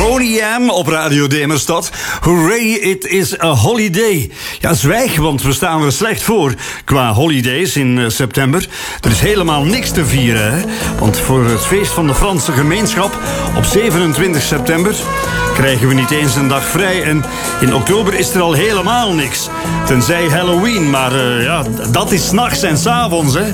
Boney M op Radio Demerstad. Hooray, it is a holiday. Ja, zwijg, want we staan er slecht voor qua holidays in september. Er is helemaal niks te vieren, hè? Want voor het feest van de Franse gemeenschap op 27 september krijgen we niet eens een dag vrij. En in oktober is er al helemaal niks. Tenzij Halloween, maar ja, dat is 's nachts en 's avonds, hè.